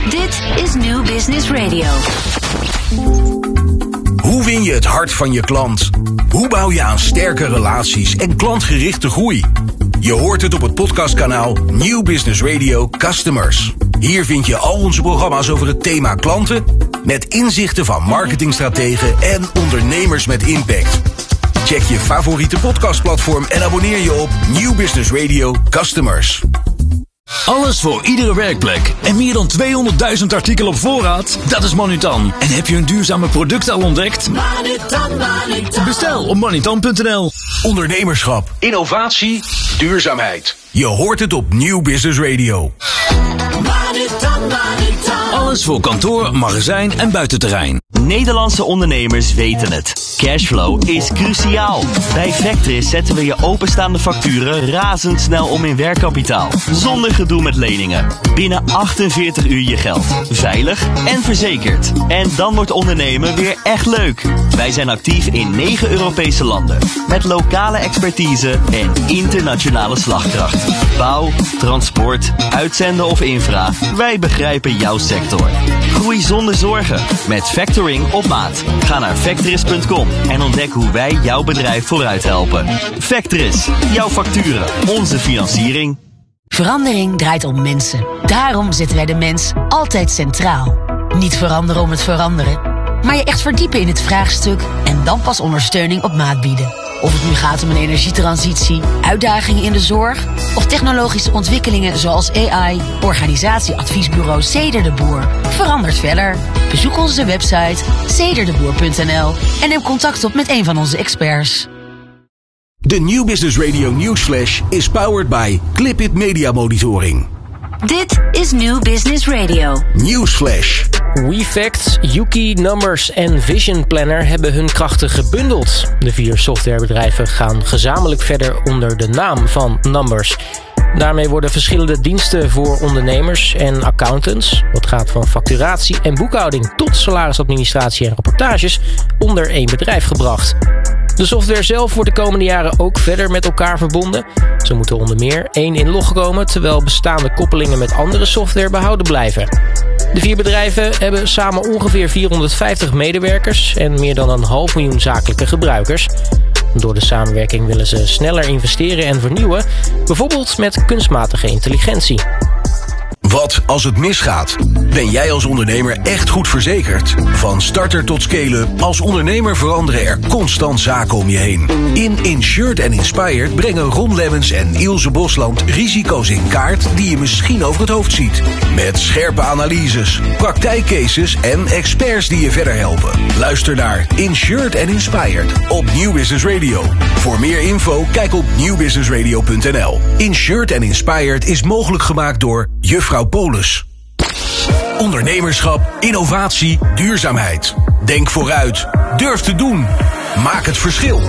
Dit is New Business Radio. Hoe win je het hart van je klant? Hoe bouw je aan sterke relaties en klantgerichte groei? Je hoort het op het podcastkanaal New Business Radio Customers. Hier vind je al onze programma's over het thema klanten, met inzichten van marketingstrategen en ondernemers met impact. Check je favoriete podcastplatform en abonneer je op New Business Radio Customers. Alles voor iedere werkplek en meer dan 200.000 artikelen op voorraad? Dat is Manutan. En heb je een duurzame product al ontdekt? Manutan. Bestel op manutan.nl. Ondernemerschap, innovatie, duurzaamheid. Je hoort het op New Business Radio. Alles voor kantoor, magazijn en buitenterrein. Nederlandse ondernemers weten het. Cashflow is cruciaal. Bij Vectris zetten we je openstaande facturen razendsnel om in werkkapitaal. Zonder gedoe met leningen. Binnen 48 uur je geld. Veilig en verzekerd. En dan wordt ondernemen weer echt leuk. Wij zijn actief in 9 Europese landen. Met lokale expertise en internationale slagkracht. Bouw, transport, uitzenden of infra. Wij begrijpen jouw sector. Groei zonder zorgen. Met factoring op maat. Ga naar Vectris.com en ontdek hoe wij jouw bedrijf vooruit helpen. Vectris, jouw facturen, onze financiering. Verandering draait om mensen. Daarom zetten wij de mens altijd centraal. Niet veranderen om het veranderen, maar je echt verdiepen in het vraagstuk en dan pas ondersteuning op maat bieden. Of het nu gaat om een energietransitie, uitdagingen in de zorg of technologische ontwikkelingen zoals AI, organisatieadviesbureau Ceder de Boer. Verandert verder. Bezoek onze website cederdeboer.nl en neem contact op met een van onze experts. De New Business Radio Newsflash is powered by Clipit Media Monitoring. Dit is New Business Radio. Newsflash. WeFacts, Yuki, Numbers en Vision Planner hebben hun krachten gebundeld. De 4 softwarebedrijven gaan gezamenlijk verder onder de naam van Numbers. Daarmee worden verschillende diensten voor ondernemers en accountants, wat gaat van facturatie en boekhouding tot salarisadministratie en rapportages, onder één bedrijf gebracht. De software zelf wordt de komende jaren ook verder met elkaar verbonden. Zo moet er onder meer 1 inlog komen, terwijl bestaande koppelingen met andere software behouden blijven. De 4 bedrijven hebben samen ongeveer 450 medewerkers en meer dan 500.000 zakelijke gebruikers. Door de samenwerking willen ze sneller investeren en vernieuwen, bijvoorbeeld met kunstmatige intelligentie. Wat als het misgaat? Ben jij als ondernemer echt goed verzekerd? Van starter tot scale-up, als ondernemer veranderen er constant zaken om je heen. In Insured and Inspired brengen Ron Lemmens en Ilse Bosland risico's in kaart die je misschien over het hoofd ziet. Met scherpe analyses, praktijkcases en experts die je verder helpen. Luister naar Insured and Inspired op New Business Radio. Voor meer info kijk op newbusinessradio.nl. Insured and Inspired is mogelijk gemaakt door Juffrouw Polis. Ondernemerschap, innovatie, duurzaamheid. Denk vooruit. Durf te doen. Maak het verschil.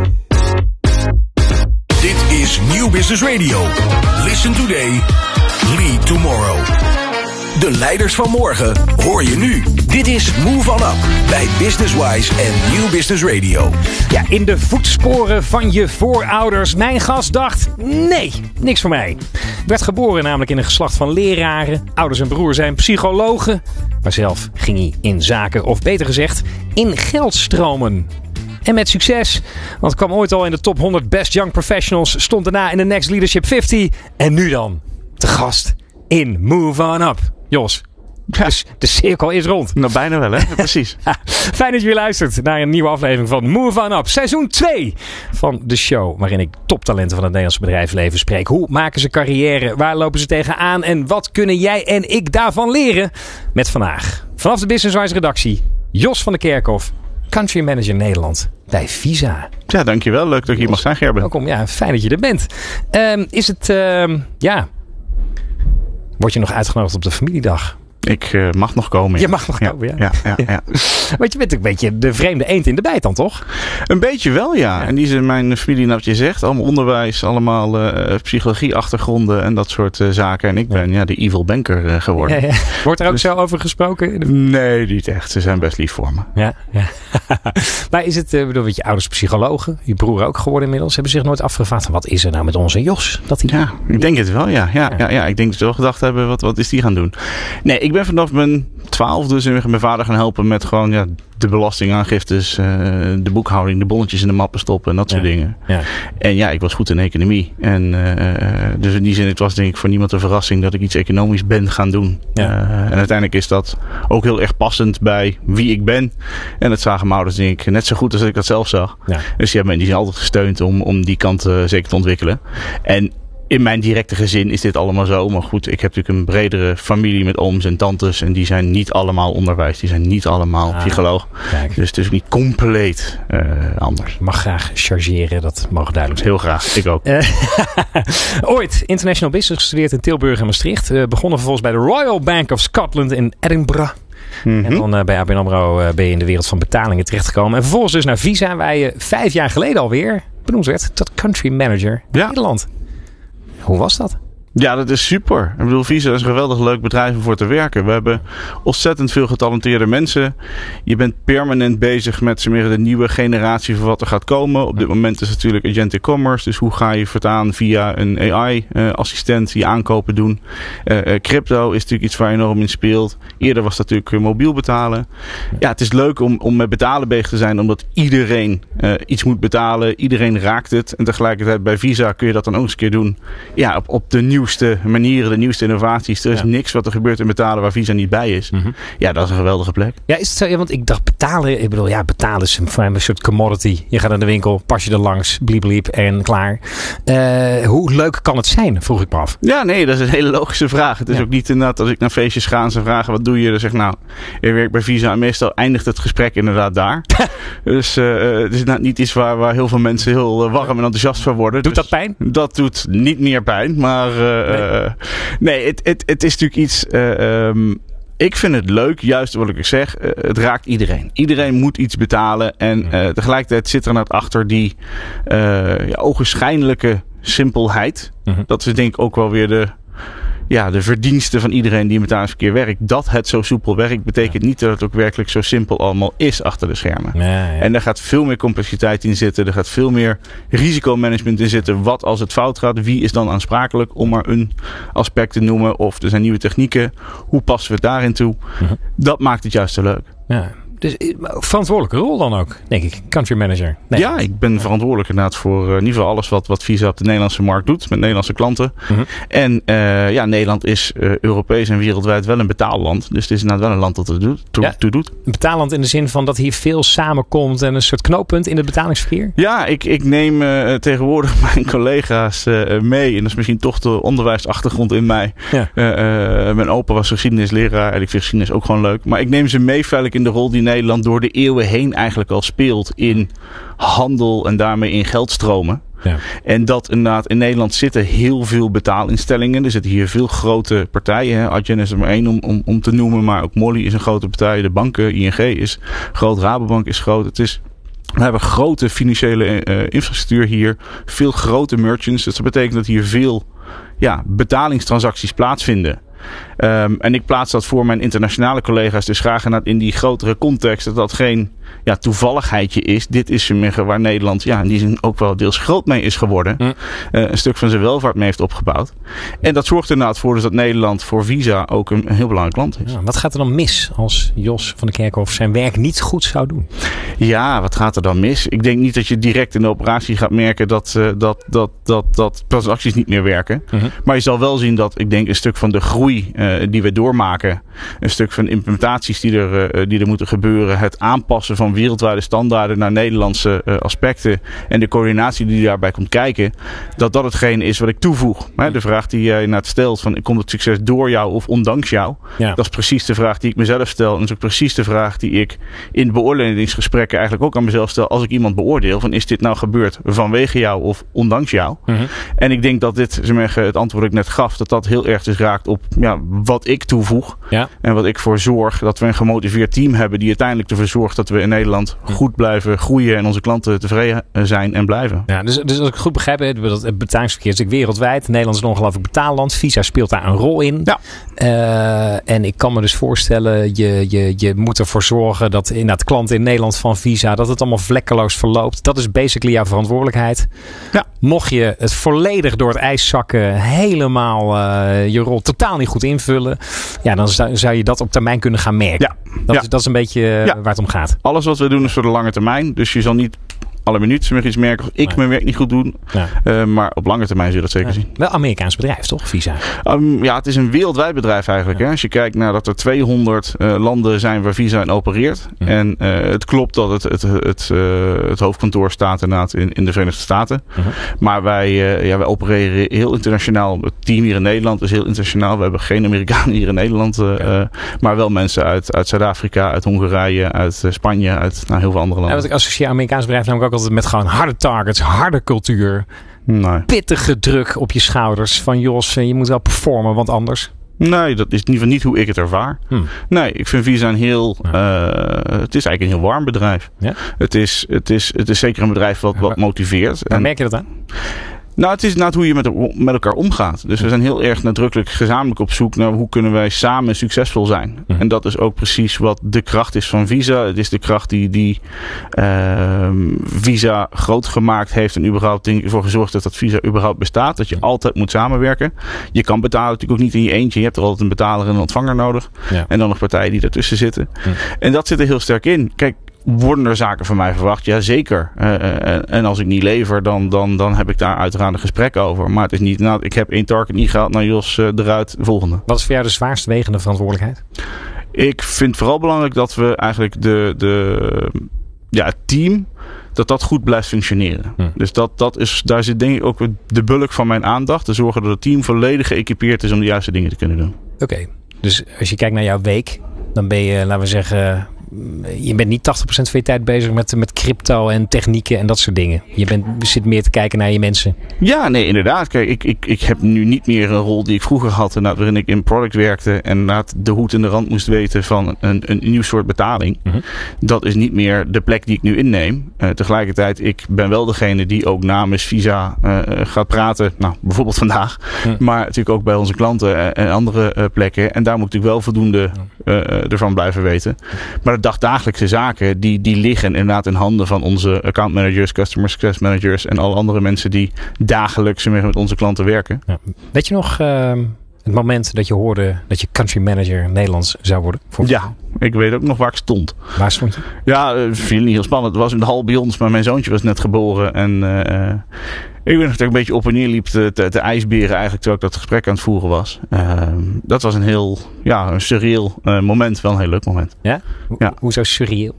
Dit is New Business Radio. Listen today. Lead tomorrow. De leiders van morgen hoor je nu. Dit is Move On Up bij Businesswise en New Business Radio. Ja, in de voetsporen van je voorouders. Mijn gast dacht, nee, niks voor mij. Werd geboren namelijk in een geslacht van leraren. Ouders en broer zijn psychologen. Maar zelf ging hij in zaken, of beter gezegd, in geldstromen. En met succes, want kwam ooit al in de top 100 Best Young Professionals. Stond daarna in de Next Leadership 50. En nu dan, te gast in Move On Up. Jos, dus de cirkel is rond. Nou, bijna wel, hè? Precies. Fijn dat je weer luistert naar een nieuwe aflevering van Move On Up. Seizoen 2 van de show waarin ik toptalenten van het Nederlandse bedrijfsleven spreek. Hoe maken ze carrière? Waar lopen ze tegenaan? En wat kunnen jij en ik daarvan leren? Met vandaag, vanaf de Businesswise redactie, Jos van der Kerkhof, Country Manager Nederland bij Visa. Ja, dankjewel. Leuk dat ik hier mag zijn, Gerben. Welkom. Ja, fijn dat je er bent. Is het, word je nog uitgenodigd op de familiedag? Ik mag nog komen. Je mag nog komen, ja. Want je bent een beetje de vreemde eend in de bijt dan, toch? Een beetje wel, ja. En die is mijn familie, wat je zegt. Allemaal onderwijs, allemaal psychologie-achtergronden en dat soort zaken. En ik ben de evil banker geworden. Ja. Wordt er ook zo over gesproken? Nee, niet echt. Ze zijn best lief voor me. Ja. Maar is het, weet je ouders psychologen, je broer ook geworden inmiddels, hebben zich nooit afgevraagd, wat is er nou met onze Jos? Ja, ik denk het wel, ja. Ik denk dat ze wel gedacht hebben, wat is die gaan doen? Nee, ik Ik ben vanaf mijn 12e mijn vader gaan helpen met gewoon de belastingaangiftes, de boekhouding, de bonnetjes in de mappen stoppen en dat soort dingen. Ja. En ik was goed in economie. En dus in die zin, het was denk ik voor niemand een verrassing dat ik iets economisch ben gaan doen. Ja. En uiteindelijk is dat ook heel erg passend bij wie ik ben. En dat zagen mijn ouders denk ik net zo goed als ik dat zelf zag. Ja. Dus die zijn altijd gesteund om die kant zeker te ontwikkelen. En in mijn directe gezin is dit allemaal zo. Maar goed, ik heb natuurlijk een bredere familie met ooms en tantes. En die zijn niet allemaal onderwijs. Die zijn niet allemaal psycholoog. Kijk. Dus het is niet compleet anders. Mag graag chargeren, dat mag duidelijk zijn. Heel graag, ik ook. Ooit International Business gestudeerd in Tilburg en Maastricht. Begonnen vervolgens bij de Royal Bank of Scotland in Edinburgh. Mm-hmm. En dan bij ABN AMRO ben je in de wereld van betalingen terechtgekomen. En vervolgens dus naar Visa, waar je 5 jaar geleden alweer benoemd werd tot country manager in Nederland. Hoe was dat? Ja, dat is super. Ik bedoel, Visa is een geweldig leuk bedrijf om voor te werken. We hebben ontzettend veel getalenteerde mensen. Je bent permanent bezig met de nieuwe generatie van wat er gaat komen. Op dit moment is het natuurlijk agentic commerce. Dus hoe ga je voortaan via een AI-assistent die aankopen doen. Crypto is natuurlijk iets waar enorm in speelt. Eerder was dat natuurlijk mobiel betalen. Ja, het is leuk om met betalen bezig te zijn. Omdat iedereen iets moet betalen. Iedereen raakt het. En tegelijkertijd bij Visa kun je dat dan ook eens een keer doen. Ja, op de nieuwste manieren, de nieuwste innovaties. Er is niks wat er gebeurt in betalen waar Visa niet bij is. Mm-hmm. Ja, dat is een geweldige plek. Ja, is het zo? Ja, want ik dacht betalen is voor mij een soort commodity. Je gaat naar de winkel, pas je er langs, bliep en klaar. Hoe leuk kan het zijn, vroeg ik me af. Ja, nee, dat is een hele logische vraag. Het is ook niet inderdaad, als ik naar feestjes ga en ze vragen wat doe je, dan zeg ik ik werk bij Visa en meestal eindigt het gesprek inderdaad daar. Dus het is niet iets waar heel veel mensen heel warm en enthousiast van worden. Doet dat pijn? Dat doet niet meer pijn, maar nee, het is natuurlijk iets. Ik vind het leuk, juist wat ik zeg. Het raakt iedereen. Iedereen moet iets betalen. En tegelijkertijd zit er net achter die ogenschijnlijke simpelheid. Mm-hmm. Dat is denk ik ook wel weer de verdienste van iedereen die in betalingsverkeer werkt. Dat het zo soepel werkt, betekent niet dat het ook werkelijk zo simpel allemaal is achter de schermen. Ja. En daar gaat veel meer complexiteit in zitten. Er gaat veel meer risicomanagement in zitten. Wat als het fout gaat? Wie is dan aansprakelijk? Om maar een aspect te noemen. Of er zijn nieuwe technieken. Hoe passen we het daarin toe? Uh-huh. Dat maakt het juist zo leuk. Ja. Dus verantwoordelijke rol dan ook, denk ik. Country manager. Nee. Ja, ik ben verantwoordelijk inderdaad voor in ieder geval alles wat Visa op de Nederlandse markt doet. Met Nederlandse klanten. Mm-hmm. En Nederland is Europees en wereldwijd wel een betaalland. Dus het is inderdaad wel een land dat het toe doet. Een betaalland in de zin van dat hier veel samenkomt en een soort knooppunt in het betalingsverkeer? Ja, ik neem tegenwoordig mijn collega's mee. En dat is misschien toch de onderwijsachtergrond in mij. Ja. Mijn opa was geschiedenisleraar. En ik vind geschiedenis ook gewoon leuk. Maar ik neem ze mee feitelijk in de rol die Nederland door de eeuwen heen eigenlijk al speelt in handel en daarmee in geldstromen. Ja. En dat inderdaad in Nederland zitten heel veel betaalinstellingen. Er zitten hier veel grote partijen. Adyen is er maar één om te noemen. Maar ook Molly is een grote partij. De banken, ING is groot. Rabobank is groot. We hebben grote financiële infrastructuur hier. Veel grote merchants. Dus dat betekent dat hier veel betalingstransacties plaatsvinden. En ik plaats dat voor mijn internationale collega's dus graag in die grotere context. Dat geen toevalligheidje is. Dit is waar Nederland in die zin ook wel deels groot mee is geworden. Een stuk van zijn welvaart mee heeft opgebouwd. En dat zorgt inderdaad voor dat Nederland voor Visa ook een heel belangrijk land is. Ja, wat gaat er dan mis als Jos van de Kerkhof zijn werk niet goed zou doen? Ja, wat gaat er dan mis? Ik denk niet dat je direct in de operatie gaat merken dat transacties niet meer werken. Uh-huh. Maar je zal wel zien dat ik denk een stuk van de groei die we doormaken. Een stuk van implementaties die er moeten gebeuren. Het aanpassen van wereldwijde standaarden naar Nederlandse aspecten. En de coördinatie die daarbij komt kijken. Dat hetgeen is wat ik toevoeg. De vraag die jij net stelt. Van, komt het succes door jou of ondanks jou? Ja. Dat is precies de vraag die ik mezelf stel. En dat is ook precies de vraag die ik in beoordelingsgesprekken eigenlijk ook aan mezelf stel. Als ik iemand beoordeel. Van, is dit nou gebeurd vanwege jou of ondanks jou? Mm-hmm. En ik denk dat dit, het antwoord dat ik net gaf. Dat heel erg dus raakt op wat ik toevoeg. Ja. En wat ik voor zorg. Dat we een gemotiveerd team hebben. Die uiteindelijk ervoor zorgt dat we in Nederland goed blijven groeien. En onze klanten tevreden zijn en blijven. Ja, dus als ik het goed begrijp. Het betalingsverkeer is natuurlijk wereldwijd. Nederland is een ongelooflijk betaalland. Visa speelt daar een rol in. Ja. En ik kan me dus voorstellen. Je moet ervoor zorgen dat inderdaad klanten in Nederland van Visa. Dat het allemaal vlekkeloos verloopt. Dat is basically jouw verantwoordelijkheid. Ja. Mocht je het volledig door het ijs zakken. Helemaal je rol totaal niet goed invullen. Ja, dan zou je dat op termijn kunnen gaan merken. Ja. Dat is een beetje waar het om gaat. Alles wat we doen is voor de lange termijn. Dus je zal niet alle minuten iets merken als ik mijn werk niet goed doe. Maar op lange termijn zul je dat zeker zien. Wel een Amerikaans bedrijf, toch? Visa. Het is een wereldwijd bedrijf eigenlijk. Hè? Als je kijkt naar dat er 200 landen zijn waar Visa in opereert. En het klopt dat het hoofdkantoor staat inderdaad in de Verenigde Staten. Maar wij opereren heel internationaal. Het team hier in Nederland is heel internationaal. We hebben geen Amerikanen hier in Nederland. Maar wel mensen uit Zuid-Afrika, uit Hongarije, uit Spanje, uit heel veel andere landen. Want ik associeer Amerikaans bedrijf namelijk ook altijd met gewoon harde targets, harde cultuur. Nee. Pittige druk op je schouders. Van Jos, je moet wel performen, want anders. Nee, dat is in ieder geval niet hoe ik het ervaar. Nee, ik vind Visa het is eigenlijk een heel warm bedrijf. Ja? Het is zeker een bedrijf wat motiveert. Waar merk je dat aan? Nou, het is inderdaad hoe je met elkaar omgaat. Dus we zijn heel erg nadrukkelijk gezamenlijk op zoek naar hoe kunnen wij samen succesvol zijn. En dat is ook precies wat de kracht is van Visa. Het is de kracht die Visa groot gemaakt heeft en überhaupt ervoor gezorgd heeft dat Visa überhaupt bestaat. Dat je altijd moet samenwerken. Je kan betalen natuurlijk ook niet in je eentje. Je hebt er altijd een betaler en een ontvanger nodig. Ja. En dan nog partijen die daartussen zitten. En dat zit er heel sterk in. Kijk, worden er zaken van mij verwacht? Ja, zeker. En als ik niet lever, dan heb ik daar uiteraard een gesprek over. Maar het is niet, ik heb 1 target niet gehaald. Nou Jos, eruit, volgende. Wat is voor jou de zwaarst wegende verantwoordelijkheid? Ik vind vooral belangrijk dat we eigenlijk het team, dat goed blijft functioneren. Dus daar zit denk ik ook de bulk van mijn aandacht. Te zorgen dat het team volledig geëquipeerd is om de juiste dingen te kunnen doen. Oké. Dus als je kijkt naar jouw week, dan ben je, laten we zeggen, je bent niet 80% van je tijd bezig met crypto en technieken en dat soort dingen. Je zit meer te kijken naar je mensen. Ja, nee, inderdaad. Kijk, ik heb nu niet meer een rol die ik vroeger had, waarin ik in product werkte en de hoed en de rand moest weten van een nieuw soort betaling. Dat is niet meer de plek die ik nu inneem. Tegelijkertijd, ik ben wel degene die ook namens Visa gaat praten. Nou, bijvoorbeeld vandaag. Maar natuurlijk ook bij onze klanten en andere plekken. En daar moet ik natuurlijk wel voldoende ervan blijven weten. Maar de dagdagelijkse zaken, die liggen inderdaad in handen van onze account managers, customer success managers en alle andere mensen die dagelijks met onze klanten werken. Ja. Weet je nog het moment dat je hoorde dat je country manager Nederlands zou worden? Ja, ik weet ook nog waar ik stond. Waar stond je? Ja, het viel niet heel spannend. Het was in de hal bij ons, maar mijn zoontje was net geboren en ik weet nog dat ik een beetje op en neer liep te ijsberen eigenlijk terwijl ik dat gesprek aan het voeren was. Dat was een heel een surreal moment. Wel een heel leuk moment. Ja? Hoezo surreal?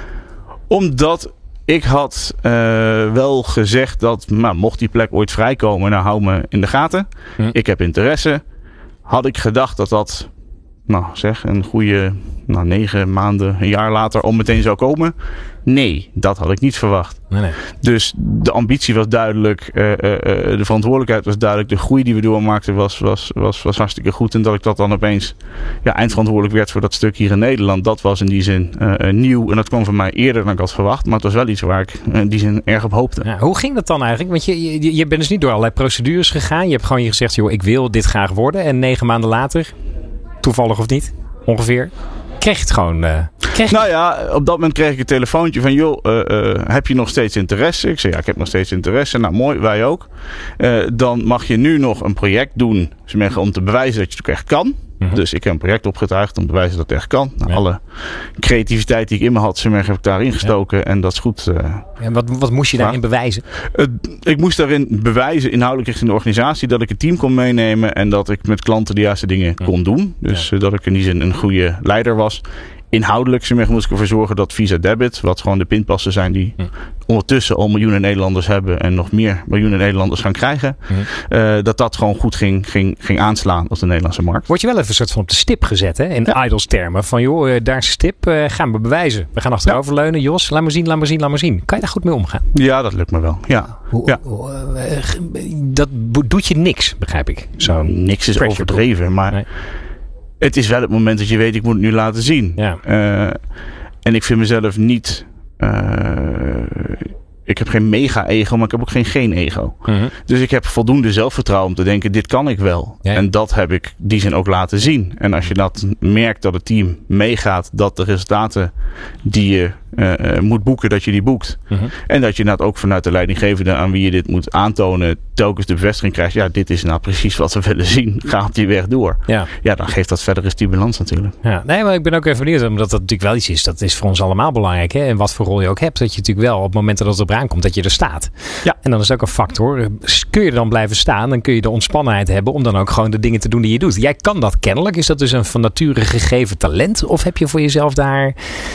Omdat ik had wel gezegd dat mocht die plek ooit vrijkomen, nou hou me in de gaten. Ik heb interesse. Had ik gedacht dat een goede 9 maanden, een jaar later al meteen zou komen? Nee, dat had ik niet verwacht. Nee. Dus de ambitie was duidelijk, de verantwoordelijkheid was duidelijk, de groei die we doormaakten was hartstikke goed. En dat ik dat dan opeens eindverantwoordelijk werd voor dat stuk hier in Nederland, dat was in die zin nieuw. En dat kwam van mij eerder dan ik had verwacht, maar het was wel iets waar ik in die zin erg op hoopte. Ja, hoe ging dat dan eigenlijk? Want je bent dus niet door allerlei procedures gegaan. Je hebt gewoon gezegd, joh, ik wil dit graag worden. En 9 maanden later, toevallig of niet, ongeveer, kreeg je het gewoon. Op dat moment kreeg ik een telefoontje van, heb je nog steeds interesse? Ik zei, ja, ik heb nog steeds interesse. Nou, mooi, wij ook. Dan mag je nu nog een project doen, om te bewijzen dat je het ook echt kan. Dus ik heb een project opgetuigd om te bewijzen dat het echt kan. Nou, alle creativiteit die ik in me had, heb ik daarin gestoken. En dat is goed. En wat moest je daarin bewijzen? Ik moest daarin bewijzen, inhoudelijk richting de organisatie, dat ik het team kon meenemen en dat ik met klanten de juiste dingen kon doen. Dus dat ik in die zin een goede leider was. Inhoudelijk moest ik ervoor zorgen dat Visa Debit, wat gewoon de pinpassen zijn die ondertussen al miljoenen Nederlanders hebben en nog meer miljoenen Nederlanders gaan krijgen, dat gewoon goed ging aanslaan op de Nederlandse markt. Word je wel even een soort van op de stip gezet, hè? In idols termen. Van daar is stip, gaan we bewijzen. We gaan achteroverleunen. Jos, laat maar zien. Kan je daar goed mee omgaan? Ja, dat lukt me wel. Ja. Dat doet je niks, begrijp ik. Niks is overdreven, maar nee. Het is wel het moment dat je weet, ik moet het nu laten zien. Ja. En ik vind mezelf niet... ik heb geen mega-ego, maar ik heb ook geen ego. Dus ik heb voldoende zelfvertrouwen om te denken, dit kan ik wel. Ja. En dat heb ik die zin ook laten zien. En als je dat merkt, dat het team meegaat, dat de resultaten die je moet boeken, dat je die boekt. En dat je inderdaad ook vanuit de leidinggevende aan wie je dit moet aantonen, telkens de bevestiging krijgt. Ja, dit is nou precies wat we willen zien. Ga op die weg door. Ja, dan geeft dat verdere stimulans natuurlijk. Ja, nee, maar ik ben ook even benieuwd, omdat dat natuurlijk wel iets is. Dat is voor ons allemaal belangrijk. Hè? En wat voor rol je ook hebt. Dat je natuurlijk wel op het moment dat het erop aankomt, dat je er staat. Ja. En dan is het ook een factor. Kun je er dan blijven staan, dan kun je de ontspannenheid hebben om dan ook gewoon de dingen te doen die je doet. Jij kan dat kennelijk. Is dat dus een van nature gegeven talent? Of heb je voor jezelf daar,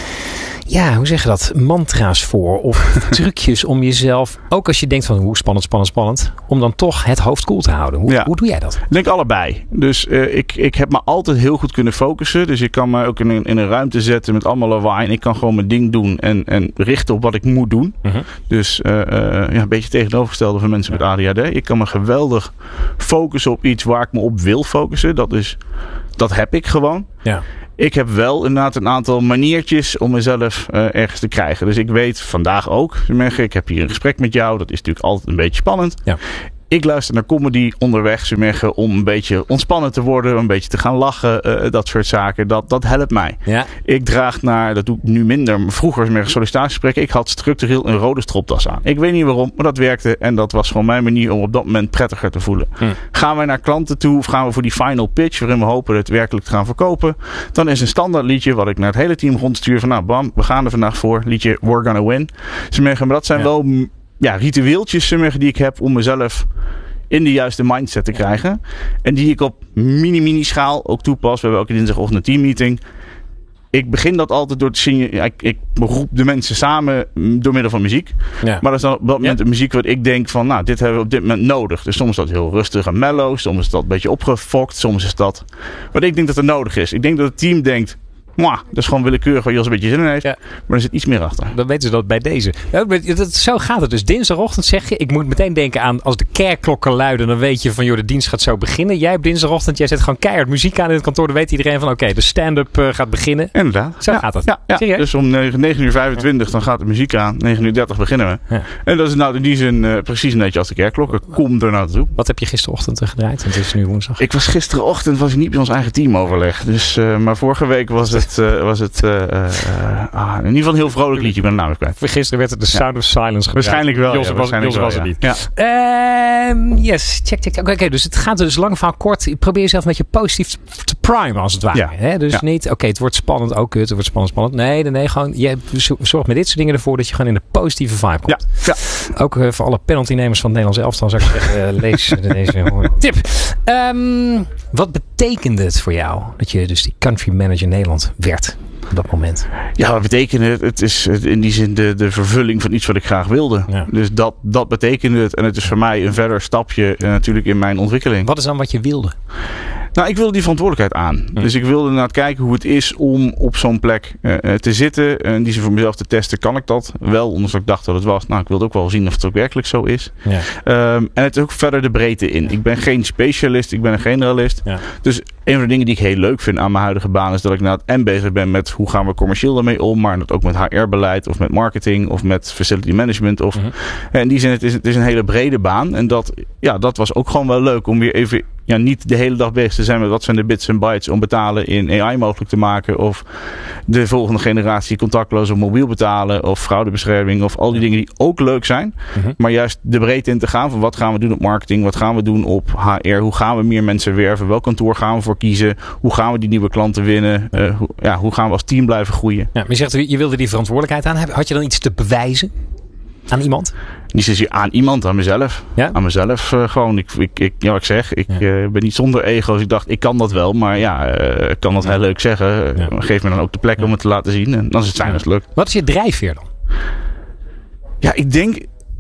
hoe zeg je dat, mantra's voor? Of trucjes om jezelf, ook als je denkt van spannend, om dan toch het hoofd koel te houden. Hoe doe jij dat? Ik denk allebei. Dus ik heb me altijd heel goed kunnen focussen. Dus ik kan me ook in een ruimte zetten met allemaal lawaai. En ik kan gewoon mijn ding doen en richten op wat ik moet doen. Dus een beetje tegenovergestelde van mensen met ADHD. Ik kan me geweldig focussen op iets waar ik me op wil focussen. Dat heb ik gewoon. Ja. Ik heb wel inderdaad een aantal maniertjes om mezelf ergens te krijgen. Dus ik weet vandaag ook, ik heb hier een gesprek met jou. Dat is natuurlijk altijd een beetje spannend. Ja. Ik luister naar comedy onderweg, om een beetje ontspannen te worden, een beetje te gaan lachen, dat soort zaken. Dat helpt mij. Ja. Ik draag dat doe ik nu minder. Vroeger met sollicitatiegesprekken, ik had structureel een rode stropdas aan. Ik weet niet waarom, maar dat werkte en dat was gewoon mijn manier om op dat moment prettiger te voelen. Gaan wij naar klanten toe of gaan we voor die final pitch, waarin we hopen het werkelijk te gaan verkopen, dan is een standaard liedje wat ik naar het hele team rondstuur van bam, we gaan er vandaag voor. Liedje We're Gonna Win. Maar dat zijn wel ritueeltjes die ik heb om mezelf in de juiste mindset te krijgen. En die ik op mini schaal ook toepas. We hebben elke dinsdagochtend een teammeeting. Ik begin dat altijd door te zingen. Ik roep de mensen samen door middel van muziek. Ja. Maar dat is dan op dat moment de muziek wat ik denk van, dit hebben we op dit moment nodig. Dus soms is dat heel rustig en mellow. Soms is dat een beetje opgefokt. Soms is dat wat ik denk dat er nodig is. Ik denk dat het team denkt, dat is gewoon willekeurig waar Jos een beetje zin in heeft. Ja. Maar er zit iets meer achter. Dan weten ze dat bij deze. Zo gaat het dus. Dinsdagochtend zeg je, ik moet meteen denken aan als de kerkklokken luiden, dan weet je van de dienst gaat zo beginnen. Jij op dinsdagochtend, jij zet gewoon keihard muziek aan in het kantoor. Dan weet iedereen van de stand-up gaat beginnen. Inderdaad. Zo gaat dat. Ja. Dus om 9:25 dan gaat de muziek aan. 9:30 beginnen we. Ja. En dat is in die zin precies een beetje als de kerkklokken. Kom er naartoe. Wat heb je gisterochtend gedraaid? Want het is nu woensdag. Gisterochtend niet bij ons eigen teamoverleg. Dus, maar vorige week was het in ieder geval een heel vrolijk liedje. Ik ben de naam kwijt. Gisteren werd het The Sound of Silence gedraaid. Waarschijnlijk wel. Jos was het niet. Ja. Yes, check. Oké, dus het gaat dus lang van kort. Probeer jezelf een beetje positief te primen als het ware. Ja. Hè? Dus niet, het wordt spannend. Het wordt spannend. Nee. Gewoon, je zorgt met dit soort dingen ervoor dat je gewoon in de positieve vibe komt. Ja. Ook voor alle penaltynemers van het Nederlands elftal zou ik zeggen, lees deze tip. Wat betekende het voor jou dat je dus die country manager Nederland werd op dat moment? Ja, wat betekende het? Het is in die zin de vervulling van iets wat ik graag wilde. Ja. Dus dat betekende het. En het is voor mij een verder stapje natuurlijk in mijn ontwikkeling. Wat is dan wat je wilde? Nou, ik wilde die verantwoordelijkheid aan. Dus ik wilde naar het kijken hoe het is om op zo'n plek te zitten. En die ze voor mezelf te testen, kan ik dat wel? Ondanks dat ik dacht dat het was. Nou, ik wilde ook wel zien of het ook werkelijk zo is. Ja. En het is ook verder de breedte in. Ik ben geen specialist, ik ben een generalist. Ja. Dus een van de dingen die ik heel leuk vind aan mijn huidige baan is dat ik en bezig ben met hoe gaan we commercieel daarmee om. Maar dat ook met HR-beleid of met marketing of met facility management. In die zin, het is een hele brede baan. En dat was ook gewoon wel leuk om weer even niet de hele dag bezig te zijn met wat zijn de bits en bytes om betalen in AI mogelijk te maken. Of de volgende generatie contactloos op mobiel betalen. Of fraudebescherming. Of al die dingen die ook leuk zijn. Maar juist de breedte in te gaan van wat gaan we doen op marketing. Wat gaan we doen op HR. Hoe gaan we meer mensen werven. Welk kantoor gaan we voor kiezen. Hoe gaan we die nieuwe klanten winnen. Hoe gaan we als team blijven groeien. Ja, maar je zegt je wilde die verantwoordelijkheid aan hebben. Had je dan iets te bewijzen aan iemand? Niet zozeer aan iemand, aan mezelf. Ja? Aan mezelf gewoon. Ik ben niet zonder ego's. Ik dacht, ik kan dat wel. Maar ik kan dat heel leuk zeggen. Geef me dan ook de plek om het te laten zien. En dan is het fijn als het lukt. Wat is je drijfveer dan? Ja, ik denk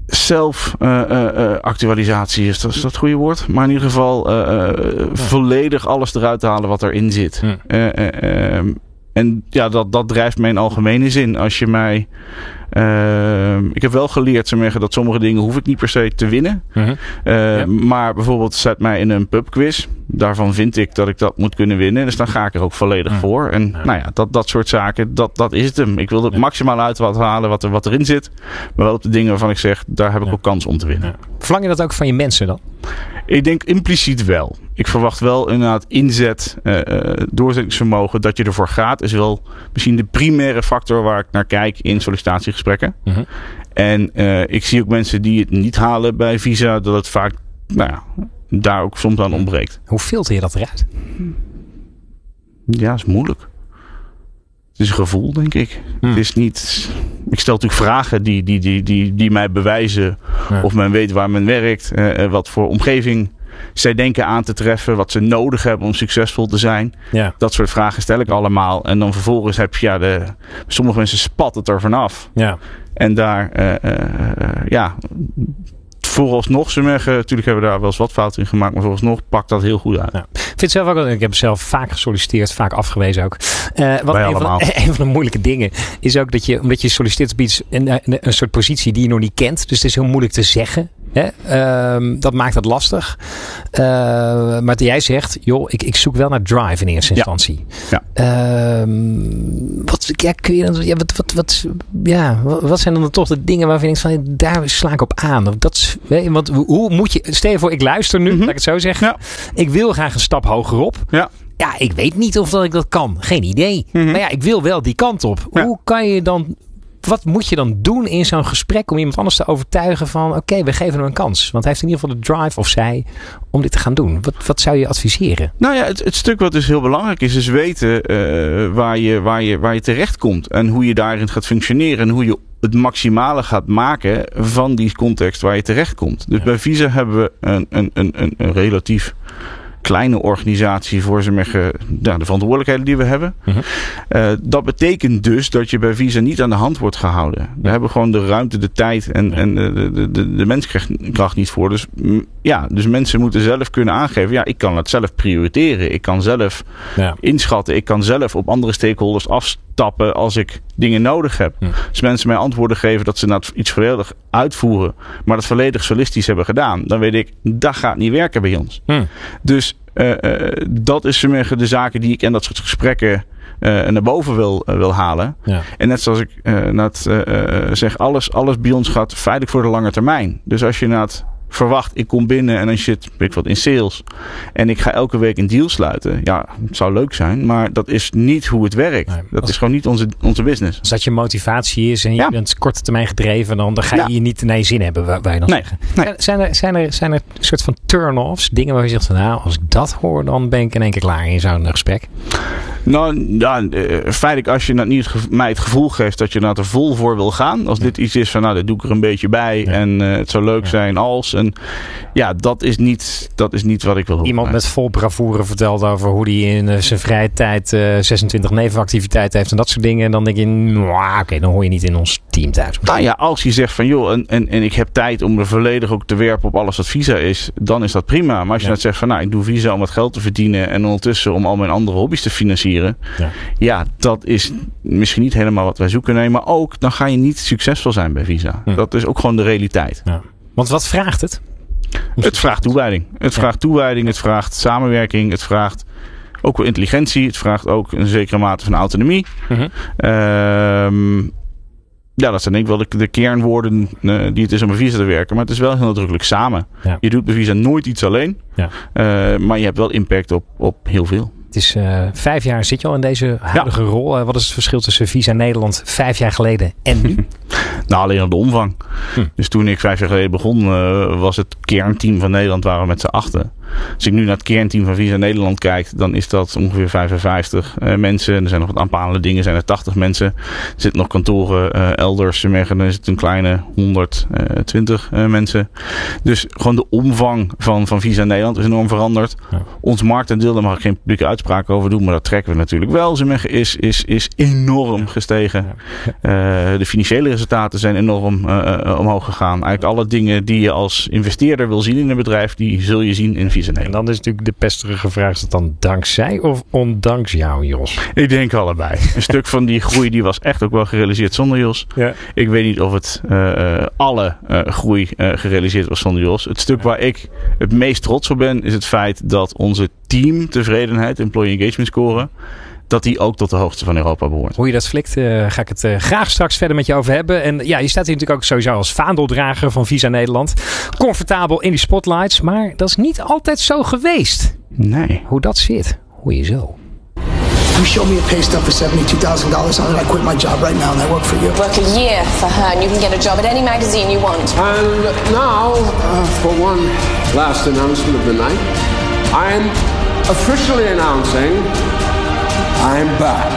actualisatie is dat het goede woord. Maar in ieder geval volledig alles eruit te halen wat erin zit. En dat drijft mij in algemene zin. Als je mij ik heb wel geleerd dat sommige dingen hoef ik niet per se te winnen. Maar bijvoorbeeld zet mij in een pubquiz. Daarvan vind ik dat ik dat moet kunnen winnen. Dus dan ga ik er ook volledig voor. En dat soort zaken, dat is het hem. Ik wil het maximaal uit halen wat erin zit. Maar wel op de dingen waarvan ik zeg, daar heb ik ook kans om te winnen. Verlang je dat ook van je mensen dan? Ik denk impliciet wel. Ik verwacht wel inderdaad inzet, doorzettingsvermogen, dat je ervoor gaat, is wel misschien de primaire factor waar ik naar kijk in sollicitatiegesprekken. Mm-hmm. En ik zie ook mensen die het niet halen bij visa, dat het vaak daar ook soms aan ontbreekt. Hoe filter je dat eruit? Ja, is moeilijk. Het is een gevoel, denk ik. Het is niet. Ik stel natuurlijk vragen die mij bewijzen of men weet waar men werkt, wat voor omgeving zij denken aan te treffen, wat ze nodig hebben om succesvol te zijn. Ja. Dat soort vragen stel ik allemaal. En dan vervolgens heb je sommige mensen spatten het er vanaf. Ja. En daar vooralsnog, natuurlijk hebben we daar wel eens wat fouten in gemaakt, maar vooralsnog pakt dat heel goed uit. Ja. Ik vind zelf ook, ik heb zelf vaak gesolliciteerd, vaak afgewezen ook. Een van de moeilijke dingen is ook dat je, omdat je solliciteert op iets, een soort positie die je nog niet kent, dus het is heel moeilijk te zeggen. Dat maakt het lastig. Maar jij zegt, joh, ik zoek wel naar drive in eerste instantie. Ja. Wat zijn dan toch de dingen waarvan je denkt van, daar sla ik op aan? Want hoe moet je, stel je voor, ik luister nu, laat ik het zo zeggen. Ja. Ik wil graag een stap hoger op. Ja. Ja, ik weet niet of dat ik dat kan. Geen idee. Mm-hmm. Maar ik wil wel die kant op. Ja. Hoe kan je dan... Wat moet je dan doen in zo'n gesprek om iemand anders te overtuigen van oké, we geven hem een kans. Want hij heeft in ieder geval de drive of zij om dit te gaan doen. Wat zou je adviseren? Nou ja, het stuk wat dus heel belangrijk is weten waar je terecht komt. En hoe je daarin gaat functioneren. En hoe je het maximale gaat maken van die context waar je terecht komt. Dus bij Visa hebben we een relatief kleine organisatie voor de verantwoordelijkheden die we hebben. Uh-huh. Dat betekent dus dat je bij Visa niet aan de hand wordt gehouden. We hebben gewoon de ruimte, de tijd en de menskracht niet voor. Dus mensen moeten zelf kunnen aangeven, ik kan het zelf prioriteren. Ik kan zelf inschatten. Ik kan zelf op andere stakeholders afstappen als ik dingen nodig heb. Als mensen mij antwoorden geven dat ze iets volledig uitvoeren, maar dat volledig solistisch hebben gedaan, dan weet ik, dat gaat niet werken bij ons. Dus dat is de zaken die ik in dat soort gesprekken naar boven wil halen. Ja. En net zoals ik zeg, alles bij ons gaat feitelijk voor de lange termijn. Dus als je verwacht, ik kom binnen en dan zit in sales en ik ga elke week een deal sluiten. Ja, het zou leuk zijn, maar dat is niet hoe het werkt. Nee, dat is gewoon niet onze business. Als dat je motivatie is en je bent korte termijn gedreven, dan ga je niet naar je zin hebben, waar je dan zeggen. Nee. Zijn er een soort van turn-offs, dingen waar je zegt van als ik dat hoor, dan ben ik in één keer klaar in zo'n gesprek? Feitelijk als je mij het gevoel geeft dat je er vol voor wil gaan. Als dit iets is van, dit doe ik er een beetje bij en het zou leuk zijn als. En dat is niet wat ik wil horen. Iemand met vol bravoure vertelt over hoe hij in zijn vrije tijd 26 nevenactiviteiten heeft en dat soort dingen. En dan denk je, dan hoor je niet in ons team thuis. Als je zegt van, joh, en ik heb tijd om er volledig ook te werpen op alles wat Visa is, dan is dat prima. Maar als je net zegt van, ik doe Visa om wat geld te verdienen en ondertussen om al mijn andere hobby's te financieren. Dat is misschien niet helemaal wat wij zoeken. Nee, maar ook, dan ga je niet succesvol zijn bij Visa. Dat is ook gewoon de realiteit. Ja. Want wat vraagt het? Het vraagt toewijding. Het vraagt toewijding, het vraagt samenwerking, het vraagt ook wel intelligentie, het vraagt ook een zekere mate van autonomie. Dat zijn denk ik wel de kernwoorden die het is om bij Visa te werken. Maar het is wel heel nadrukkelijk samen. Ja. Je doet bij Visa nooit iets alleen. Ja. Maar je hebt wel impact op heel veel. Het is 5 jaar zit je al in deze huidige rol. Wat is het verschil tussen Visa Nederland 5 jaar geleden en nu? Alleen op de omvang. Dus toen ik 5 jaar geleden begon, was het kernteam van Nederland waren we met z'n 8. Als ik nu naar het kernteam van Visa Nederland kijk, dan is dat ongeveer 55 mensen. En er zijn nog wat aanpalende dingen, zijn er 80 mensen. Er zitten nog kantoren elders. Dan is het een kleine 120 mensen. Dus gewoon de omvang van Visa Nederland is enorm veranderd. Ja. Ons marktaandeel, daar mag ik geen publieke uitspraak over doen, maar dat trekken we natuurlijk wel. Is enorm gestegen. De financiële resultaten zijn enorm omhoog gegaan. Eigenlijk alle dingen die je als investeerder wil zien in een bedrijf, die zul je zien in Visa Nederland. En dan is natuurlijk de pestige vraag, is dat dan dankzij of ondanks jou, Jos? Ik denk allebei. Een stuk van die groei die was echt ook wel gerealiseerd zonder Jos. Ja. Ik weet niet of het alle groei gerealiseerd was zonder Jos. Het stuk waar ik het meest trots op ben, is het feit dat onze teamtevredenheid, employee engagement score, dat die ook tot de hoogste van Europa behoort. Hoe je dat flikt, ga ik het graag straks verder met je over hebben. En ja, je staat hier natuurlijk ook sowieso als vaandeldrager van Visa Nederland. Comfortabel in die spotlights, maar dat is niet altijd zo geweest. Nee. Hoe dat zit, hoor je zo. You show me a pay stub for $72,000 on it, I quit my job right now and I work for you. Work a year for her and you can get a job at any magazine you want. And now, for one last announcement of the night, I am officially announcing I'm back.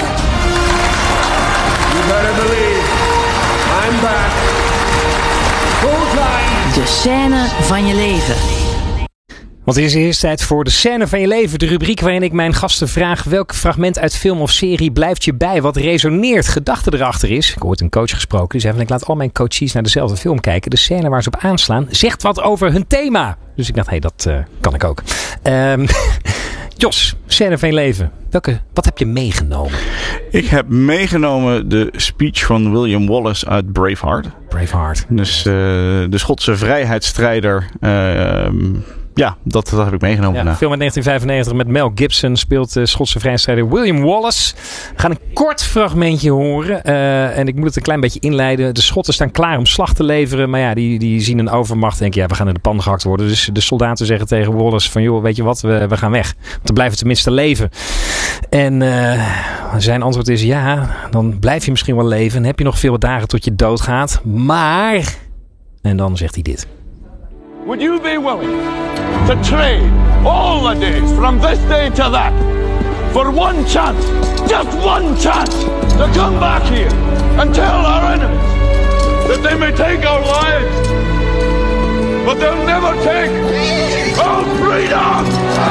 You better believe I'm back. Full time. De scène van je leven. Want het is eerst tijd voor de scène van je leven. De rubriek waarin ik mijn gasten vraag welk fragment uit film of serie blijft je bij. Wat resoneert, gedachte erachter is. Ik heb ooit een coach gesproken. Die zei van ik laat al mijn coaches naar dezelfde film kijken. De scène waar ze op aanslaan zegt wat over hun thema. Dus ik dacht, dat kan ik ook. Jos, scène van je leven. Wat heb je meegenomen? Ik heb meegenomen de speech van William Wallace uit Braveheart. Braveheart. Dus de Schotse vrijheidsstrijder. Ja, dat heb ik meegenomen. Ja, film uit 1995 met Mel Gibson speelt de Schotse vrijheidsstrijder William Wallace. We gaan een kort fragmentje horen. En ik moet het een klein beetje inleiden. De Schotten staan klaar om slag te leveren. Maar ja, die zien een overmacht en denken, ja, we gaan in de pan gehakt worden. Dus de soldaten zeggen tegen Wallace van, joh, weet je wat, we gaan weg. Want dan blijven tenminste leven. En zijn antwoord is, ja, dan blijf je misschien wel leven. En heb je nog veel dagen tot je doodgaat. Maar... En dan zegt hij dit. Would you be willing to trade all the days from this day to that for one chance, just one chance, to come back here and tell our enemies that they may take our lives, but they'll never take our freedom?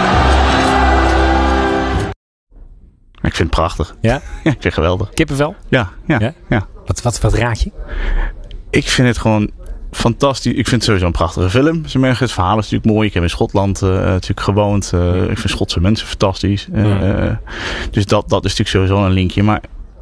Ik vind het prachtig. Ja? Ja, ik vind het geweldig. Kippenvel? Ja. Wat raad je? Ik vind het gewoon fantastisch. Ik vind het sowieso een prachtige film. Het verhaal is natuurlijk mooi. Ik heb in Schotland natuurlijk gewoond. Ik vind Schotse mensen fantastisch. Dus dat is natuurlijk sowieso een linkje. Maar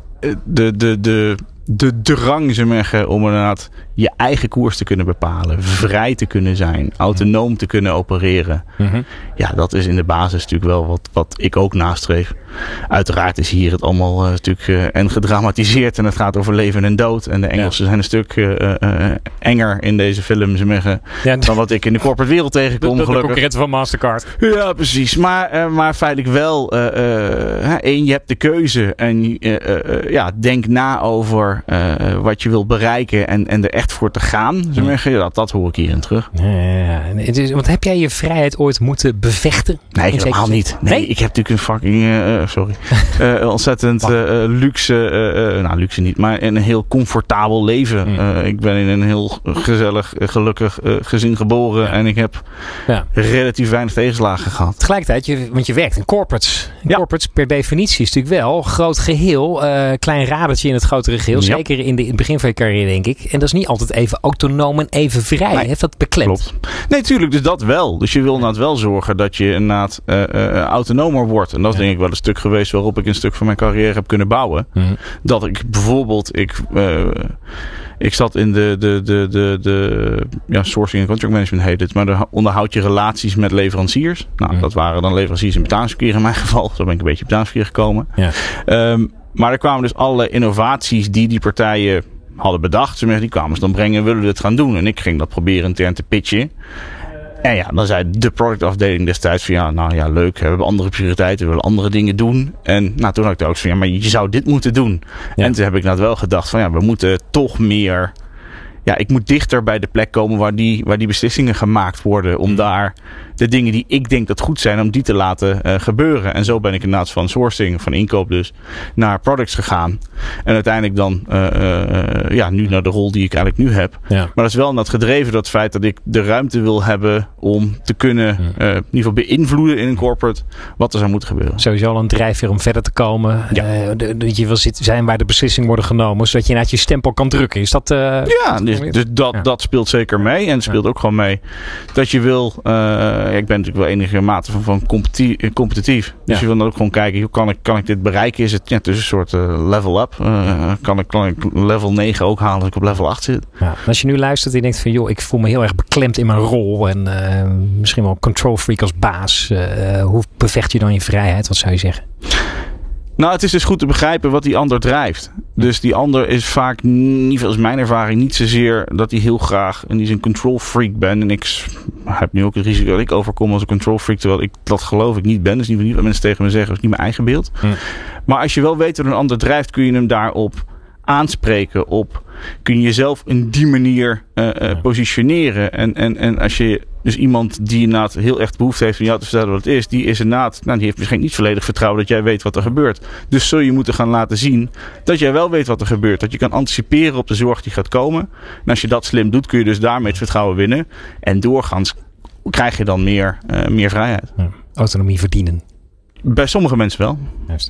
de drang om inderdaad je eigen koers te kunnen bepalen. Vrij te kunnen zijn. Autonoom te kunnen opereren. Mm-hmm. Ja, dat is in de basis natuurlijk wel wat ik ook nastreef. Uiteraard is hier het allemaal natuurlijk en gedramatiseerd. En het gaat over leven en dood. En de Engelsen zijn een stuk enger in deze film dan wat ik in de corporate wereld tegenkom. De concurrenten van Mastercard. Ja, precies. Maar feitelijk wel. Je hebt de keuze. En denk na over wat je wilt bereiken. En er echt voor te gaan. Dat hoor ik hierin terug. Ja. Want heb jij je vrijheid ooit moeten bevechten? Nee, helemaal niet. Nee, ik heb natuurlijk een fucking... ontzettend luxe... luxe niet, maar een heel comfortabel leven. Ik ben in een heel gezellig, gelukkig gezin geboren. En ik heb relatief weinig tegenslagen gehad. Tegelijkertijd, want je werkt in corporates. Corporates per definitie is natuurlijk wel groot geheel. Klein radertje in het grotere geheel. Zeker in het begin van je carrière, denk ik. En dat is niet altijd even autonoom en even vrij. Nee, heeft dat beklemd? Klopt. Nee, tuurlijk. Dus dat wel. Dus je wil inderdaad wel zorgen dat je inderdaad autonomer wordt. En dat is denk ik wel een stuk geweest waarop ik een stuk van mijn carrière heb kunnen bouwen. Mm-hmm. Dat ik bijvoorbeeld... Ik zat in de sourcing en contract management heet het. Maar dan onderhoud je relaties met leveranciers. Nou, dat waren dan leveranciers in betalingsverkeer in mijn geval. Zo ben ik een beetje in betalingsverkeer gekomen. Ja. Maar er kwamen dus allerlei innovaties die partijen hadden bedacht. Die kwamen ze dan brengen, willen we dit gaan doen? En ik ging dat proberen intern te pitchen. En ja, dan zei de productafdeling destijds van leuk, we hebben andere prioriteiten, we willen andere dingen doen. En toen had ik ook van maar je zou dit moeten doen. Ja. En toen heb ik wel gedacht van we moeten toch meer... Ja, ik moet dichter bij de plek komen waar die beslissingen gemaakt worden. Om daar de dingen die ik denk dat goed zijn, om die te laten gebeuren. En zo ben ik inderdaad van sourcing, van inkoop dus, naar products gegaan. En uiteindelijk dan nu naar de rol die ik eigenlijk nu heb. Ja. Maar dat is wel inderdaad gedreven door het feit dat ik de ruimte wil hebben om te kunnen in ieder geval beïnvloeden in een corporate wat er zou moeten gebeuren. Sowieso al een drijfveer om verder te komen. Ja. Dat je wil zijn waar de beslissingen worden genomen, zodat je inderdaad je stempel kan drukken. Is dat... Dus dat speelt zeker mee. En het speelt ook gewoon mee dat je wil... ik ben natuurlijk wel enige mate van competitief. Dus je wil dan ook gewoon kijken, hoe kan ik dit bereiken? Is het dus een soort level up? Kan ik level 9 ook halen als ik op level 8 zit? Ja. Als je nu luistert en je denkt van ik voel me heel erg beklemd in mijn rol. En misschien wel control freak als baas. Hoe bevecht je dan je vrijheid? Wat zou je zeggen? Nou, het is dus goed te begrijpen wat die ander drijft. Dus die ander is vaak, niet als mijn ervaring, niet zozeer dat hij heel graag, en die is een control freak ben. En ik heb nu ook het risico dat ik overkom als een control freak, terwijl ik dat geloof ik niet ben. Dus niet wat mensen tegen me zeggen, dat is niet mijn eigen beeld. Maar als je wel weet wat een ander drijft, kun je hem daarop aanspreken. Kun je jezelf in die manier positioneren. En als je dus iemand die inderdaad heel echt behoefte heeft om jou te vertellen wat het is, die is inderdaad, die heeft misschien niet volledig vertrouwen dat jij weet wat er gebeurt. Dus zul je moeten gaan laten zien dat jij wel weet wat er gebeurt. Dat je kan anticiperen op de zorg die gaat komen. En als je dat slim doet, kun je dus daarmee het vertrouwen winnen. En doorgaans krijg je dan meer vrijheid. Ja. Autonomie verdienen. Bij sommige mensen wel. Juist.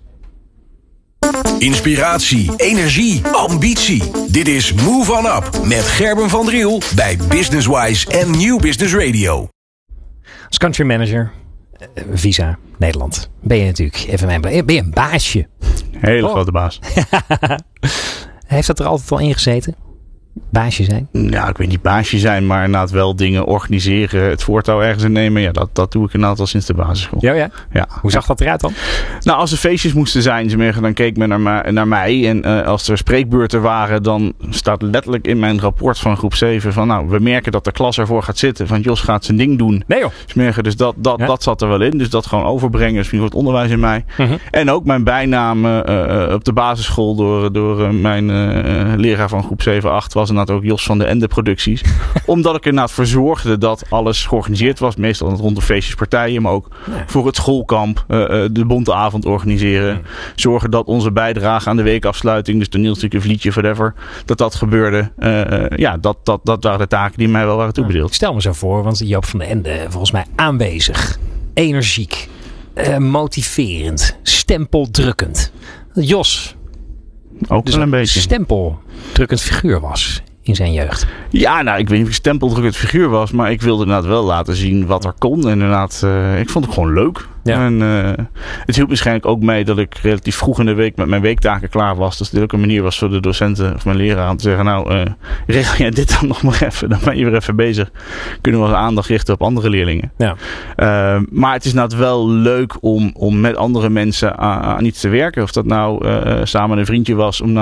Inspiratie, energie, ambitie. Dit is Move On Up met Gerben van Driel bij Businesswise en Nieuw Business Radio. Als country manager, Visa, Nederland, ben je natuurlijk ben je een baasje. Hele grote baas. Heeft dat er altijd al in gezeten? Baasje zijn? Ja, ik weet niet baasje zijn, maar inderdaad wel dingen organiseren, het voortouw ergens in nemen. Ja, dat doe ik inderdaad al sinds de basisschool. Ja? Hoe zag dat eruit dan? Nou, als er feestjes moesten zijn, dan keek men naar mij. En als er spreekbeurten waren, dan staat letterlijk in mijn rapport van groep 7 van, nou, we merken dat de klas ervoor gaat zitten. Van Jos gaat zijn ding doen. Nee joh. Dus dat zat er wel in. Dus dat gewoon overbrengen, misschien voor het onderwijs in mij. En ook mijn bijnaam op de basisschool door mijn leraar van groep 7-8 was inderdaad ook Jos van de Ende Producties. Omdat ik er inderdaad voor zorgde dat alles georganiseerd was. Meestal rond de feestjes, partijen, maar ook voor het schoolkamp, de bonte avond organiseren. Zorgen dat onze bijdrage aan de weekafsluiting, dus toneelstuk, een liedje, whatever, dat gebeurde. Dat waren de taken die mij wel waren toebedeeld. Ik stel me zo voor, want Joop van de Ende volgens mij aanwezig, energiek, motiverend, stempeldrukkend. Jos ook dus wel een beetje stempeldrukkend figuur was in zijn jeugd. Ja, nou, ik weet niet of ik stempeldrukkend figuur was, maar ik wilde inderdaad wel laten zien wat er kon. En inderdaad, ik vond het gewoon leuk. Ja. En het hielp waarschijnlijk ook mee dat ik relatief vroeg in de week met mijn weektaken klaar was. Dus dit ook een manier was voor de docenten of mijn leraar om te zeggen, nou, regel jij dit dan nog maar even. Dan ben je weer even bezig. Kunnen we wel aandacht richten op andere leerlingen. Ja. Maar het is inderdaad wel leuk om met andere mensen aan iets te werken. Of dat nou samen een vriendje was om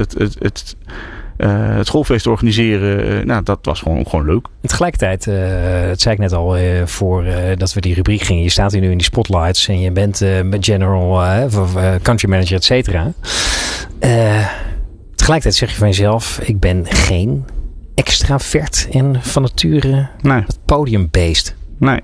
het schoolfeest te organiseren, dat was gewoon leuk. En tegelijkertijd, dat zei ik net al voor dat we die rubriek gingen. Je staat hier nu in die spotlights en je bent met general, country manager, et cetera. Tegelijkertijd zeg je van jezelf, ik ben geen extravert en van nature het podiumbeest.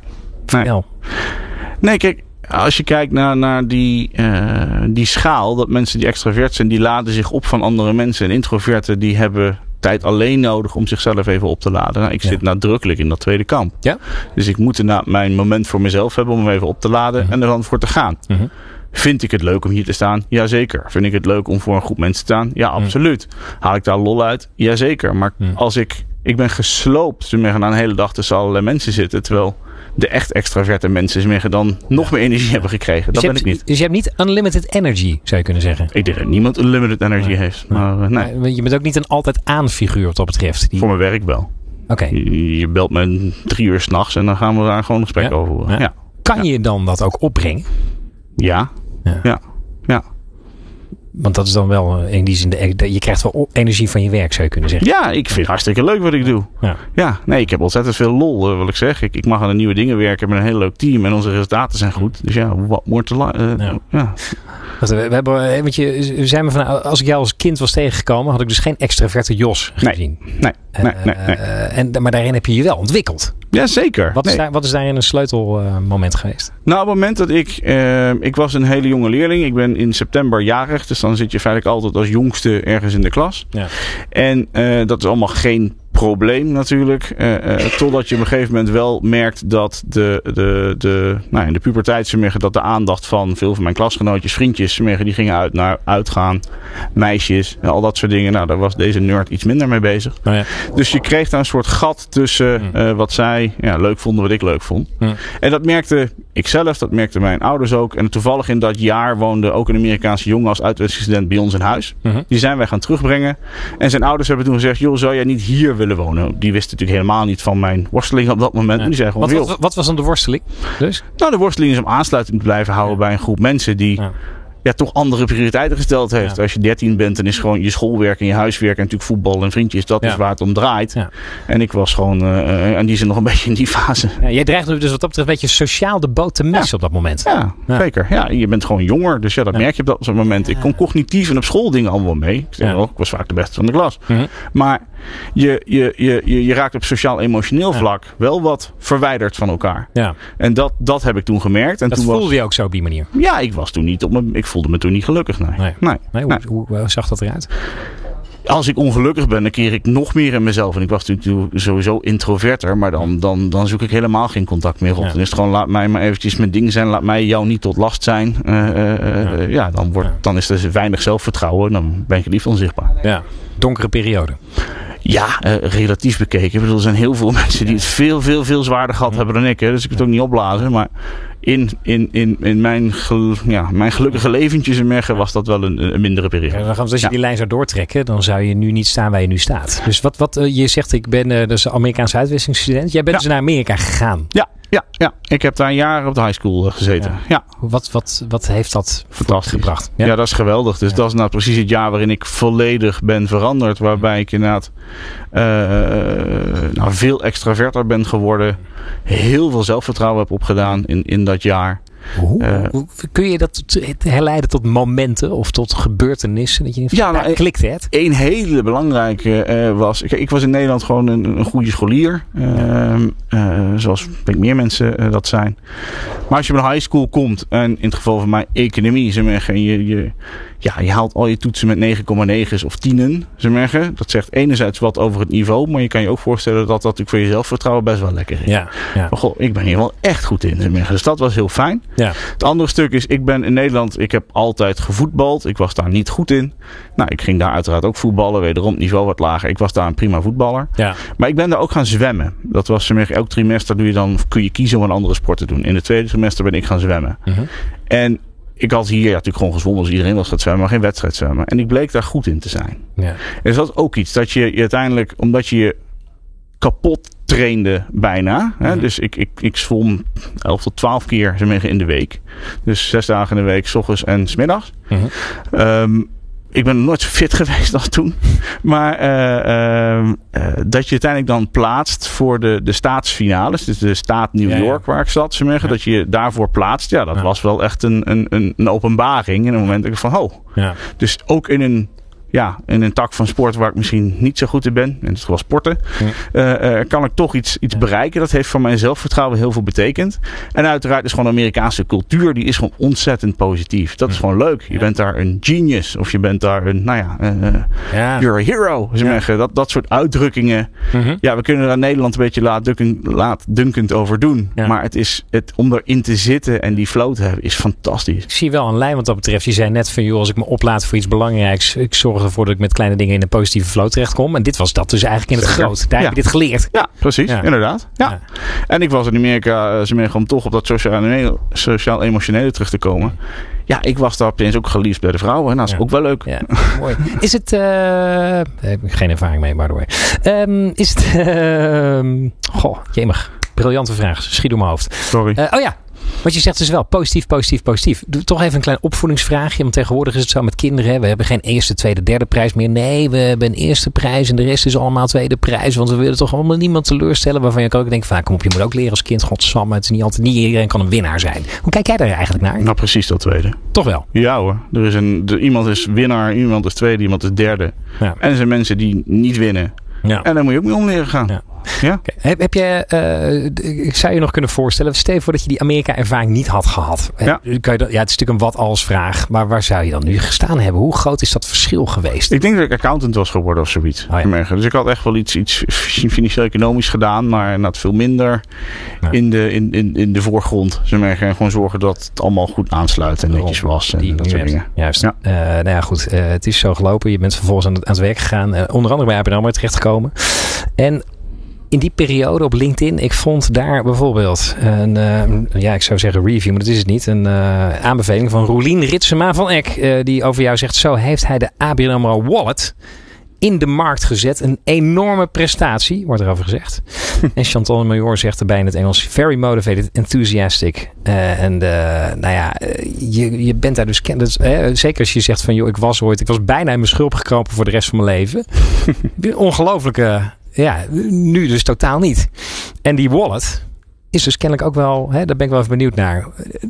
Nee, kijk, als je kijkt naar die schaal, dat mensen die extravert zijn, die laden zich op van andere mensen. En introverten, die hebben tijd alleen nodig om zichzelf even op te laden. Nou, ik zit nadrukkelijk in dat tweede kamp. Ja? Dus ik moet mijn moment voor mezelf hebben om hem even op te laden en er dan voor te gaan. Vind ik het leuk om hier te staan? Jazeker. Vind ik het leuk om voor een groep mensen te staan? Ja, absoluut. Haal ik daar lol uit? Jazeker. Maar als ik ben gesloopt na een hele dag tussen allerlei mensen zitten, terwijl de echt extraverte mensen dan nog meer energie hebben gekregen. Dat ben ik niet. Dus je hebt niet unlimited energy, zou je kunnen zeggen? Ik denk dat niemand unlimited energy heeft. Maar nee. Je bent ook niet een altijd aan figuur wat dat betreft. Voor mijn werk wel. Oké. Je belt me 3 uur 's nachts en dan gaan we daar gewoon een gesprek over horen. Ja. Kan je dan dat ook opbrengen? Ja. Want dat is dan wel in die zin, je krijgt wel energie van je werk, zou je kunnen zeggen. Ja, ik vind het hartstikke leuk wat ik doe. Nee, ik heb ontzettend veel lol, wil ik zeggen. Ik mag aan de nieuwe dingen werken met een heel leuk team en onze resultaten zijn goed. Dus wat more to We zijn me van, als ik jou als kind was tegengekomen, had ik dus geen extraverte Jos gezien. Nee. Maar daarin heb je je wel ontwikkeld. Ja, zeker. Wat is daarin een sleutelmoment geweest? Nou, op het moment dat ik was een hele jonge leerling. Ik ben in september jarig. Dus dan zit je feitelijk altijd als jongste ergens in de klas. Ja. En dat is allemaal geen probleem natuurlijk. Totdat je op een gegeven moment wel merkt dat in de puberteit dat de aandacht van veel van mijn klasgenootjes, vriendjes, die gingen uit naar uitgaan, meisjes, al dat soort dingen. Nou, daar was deze nerd iets minder mee bezig. Oh ja. Dus je kreeg daar een soort gat tussen wat zij leuk vonden, wat ik leuk vond. En dat merkte ik zelf, dat merkten mijn ouders ook. En toevallig in dat jaar woonde ook een Amerikaanse jongen als uitwisselingsstudent bij ons in huis. Die zijn wij gaan terugbrengen. En zijn ouders hebben toen gezegd, joh, zou jij niet hier willen wonen? Die wisten natuurlijk helemaal niet van mijn worsteling op dat moment. Die zei gewoon, wat was dan de worsteling? Dus? Nou, de worsteling is om aansluiting te blijven houden bij een groep mensen die toch andere prioriteiten gesteld heeft. Ja. Als je 13 bent, dan is gewoon je schoolwerk en je huiswerk en natuurlijk voetbal en vriendjes. Dat is waar het om draait. Ja. En ik was gewoon en die zijn nog een beetje in die fase. Ja, jij dreigt dus wat dat betreft een beetje sociaal de boot te missen op dat moment. Ja, zeker. Ja, je bent gewoon jonger, dus dat merk je op dat moment. Ik kon cognitief en op school dingen allemaal mee. Ik was vaak de beste van de klas. Maar je raakt op sociaal-emotioneel vlak wel wat verwijderd van elkaar. Ja. En dat heb ik toen gemerkt. En dat toen voelde je ook zo op die manier? Ja, ik voelde me toen niet gelukkig. Nee. Hoe zag dat eruit? Als ik ongelukkig ben, dan keer ik nog meer in mezelf. En ik was natuurlijk sowieso introverter. Maar dan zoek ik helemaal geen contact meer op. Dan is het gewoon, laat mij maar eventjes mijn ding zijn. Laat mij jou niet tot last zijn. Dan is er weinig zelfvertrouwen. Dan ben je lief onzichtbaar. Ja, donkere periode. Ja, relatief bekeken. Ik bedoel, er zijn heel veel mensen die het veel zwaarder gehad hebben dan ik. Hè. Dus ik wil het ook niet opblazen. Maar in mijn gelukkige leventjes in Meggen was dat wel een mindere periode. Ja, als je die lijn zou doortrekken, dan zou je nu niet staan waar je nu staat. Dus wat je zegt, ik ben dus Amerikaanse uitwisselingsstudent. Jij bent dus naar Amerika gegaan. Ja. Ik heb daar een jaar op de high school gezeten. Ja. Wat heeft dat gebracht? Ja, dat is geweldig. Dus dat is nou precies het jaar waarin ik volledig ben veranderd. Waarbij ik inderdaad veel extraverter ben geworden. Heel veel zelfvertrouwen heb opgedaan in dat jaar. Hoe kun je dat herleiden tot momenten of tot gebeurtenissen? Dat je klikt het? Een hele belangrijke was... Ik was in Nederland gewoon een goede scholier. Zoals meer mensen dat zijn. Maar als je bij een high school komt... en in het geval van mij economie... je haalt al je toetsen met 9,9's of 10'en. Dat zegt enerzijds wat over het niveau... maar je kan je ook voorstellen dat natuurlijk voor je zelfvertrouwen best wel lekker is. Ja. Maar ik ben hier wel echt goed in. Dus dat was heel fijn. Ja. Het andere stuk is, ik ben in Nederland... ik heb altijd gevoetbald. Ik was daar niet goed in. Nou, ik ging daar uiteraard ook voetballen. Wederom het niveau wat lager. Ik was daar een prima voetballer. Ja. Maar ik ben daar ook gaan zwemmen. Dat was elk trimester kun je kiezen om een andere sport te doen. In het tweede trimester ben ik gaan zwemmen. En ik had hier natuurlijk gewoon gezwommen als iedereen was gaat zwemmen, maar geen wedstrijd zwemmen. En ik bleek daar goed in te zijn. Ja. En dat is ook iets dat je uiteindelijk, omdat je kapot trainde bijna. Hè? Dus ik zwom 11 tot 12 keer in de week. Dus 6 dagen in de week, 's ochtends en 's middags. Ik ben nooit zo fit geweest als toen. Maar dat je uiteindelijk dan plaatst voor de staatsfinales. Dus de staat New York waar ik zat. Dat je daarvoor plaatst. Ja, dat was wel echt een openbaring. In een moment dat ik van Dus ook in een tak van sport waar ik misschien niet zo goed in ben. En dat is wel sporten. Kan ik toch iets bereiken. Dat heeft voor mijn zelfvertrouwen heel veel betekend. En uiteraard is gewoon de Amerikaanse cultuur. Die is gewoon ontzettend positief. Dat is gewoon leuk. Je bent daar een genius. Of je bent daar you're a hero. Dat soort uitdrukkingen. Ja, we kunnen er in Nederland een beetje laatdunkend over doen. Ja. Maar om erin te zitten en die flow te hebben is fantastisch. Ik zie wel een lijn wat dat betreft. Je zei net van als ik me oplaat voor iets belangrijks. Ik zorg ervoor dat ik met kleine dingen in een positieve flow terechtkom. En dit was dat dus eigenlijk in het groot. Daar heb je dit geleerd. Ja, precies. Ja. Inderdaad. Ja. En ik was in Amerika om toch op dat sociaal-emotionele terug te komen. Ja, ik was daar opeens ook geliefd bij de vrouwen. En dat is ook wel leuk. Ja, mooi. Is het... daar heb ik geen ervaring mee, by the way. Is het... jemig. Briljante vraag. Schiet door mijn hoofd. Sorry. Want je zegt dus wel positief. Doe toch even een klein opvoedingsvraagje. Want tegenwoordig is het zo met kinderen. Hè? We hebben geen eerste, tweede, derde prijs meer. Nee, we hebben een eerste prijs en de rest is allemaal tweede prijs. Want we willen toch allemaal niemand teleurstellen. Waarvan je ook denkt, vaak kom op, je moet ook leren als kind. Godsamme, het is niet altijd, niet iedereen kan een winnaar zijn. Hoe kijk jij daar eigenlijk naar? Nou, precies dat tweede. Toch wel? Ja hoor. Iemand is winnaar, iemand is tweede, iemand is derde. Ja. En er zijn mensen die niet winnen. Ja. En daar moet je ook mee om leren gaan. Ja. Ja? Okay. Heb je, ik zou je nog kunnen voorstellen, stel je voor dat je die Amerika-ervaring niet had gehad. Ja. Het is natuurlijk een wat-als vraag, maar waar zou je dan nu gestaan hebben? Hoe groot is dat verschil geweest? Ik denk dat ik accountant was geworden of zoiets. Dus ik had echt wel iets financieel-economisch gedaan, maar net veel minder in de voorgrond. En gewoon zorgen dat het allemaal goed aansluit en netjes was en dat soort dingen. Juist. Ja. Goed, het is zo gelopen. Je bent vervolgens aan het werk gegaan. Onder andere bij ABN AMRO terechtgekomen. En in die periode op LinkedIn, ik vond daar bijvoorbeeld ik zou zeggen review, maar dat is het niet. Een aanbeveling van Roelien Ritsema van Eck. Die over jou zegt, zo heeft hij de ABN AMRO Wallet in de markt gezet. Een enorme prestatie, wordt erover gezegd. En Chantal Major zegt erbij in het Engels: very motivated, enthusiastic. Je bent daar dus... zeker als je zegt van, joh, ik was bijna in mijn schulp gekropen voor de rest van mijn leven. Ongelooflijke... nu dus totaal niet. En die wallet is dus kennelijk ook wel... daar ben ik wel even benieuwd naar.